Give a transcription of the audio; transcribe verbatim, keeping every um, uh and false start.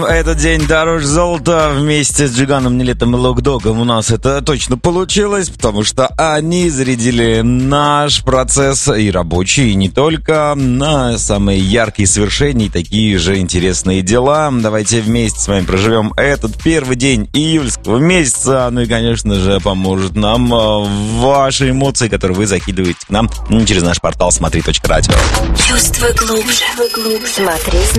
Этот день дороже золота. Вместе с Джиганом, Нилетом и Локдогом у нас это точно получилось, потому что они зарядили наш процесс и рабочий, и не только, на самые яркие совершения и такие же интересные дела. Давайте вместе с вами проживем этот первый день июльского месяца. Ну и, конечно же, поможет нам ваши эмоции, которые вы закидываете к нам через наш портал смотри точка радио. Чувствуй глубже. Смотри.